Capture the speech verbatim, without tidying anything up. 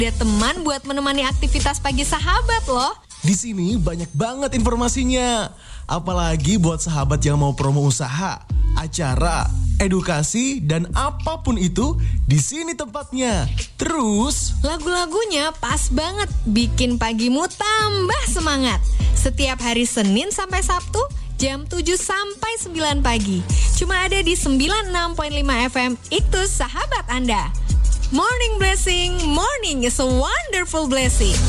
Ada teman buat menemani aktivitas pagi sahabat loh. Di sini banyak banget informasinya. Apalagi buat sahabat yang mau promo usaha, acara, edukasi, dan apapun itu, di sini tempatnya. Terus, lagu-lagunya pas banget, bikin pagimu tambah semangat. Setiap hari Senin sampai Sabtu, jam tujuh sampai sembilan pagi. Cuma ada di sembilan puluh enam koma lima F M, itu sahabat Anda. Morning Blessing, morning is a wonderful blessing.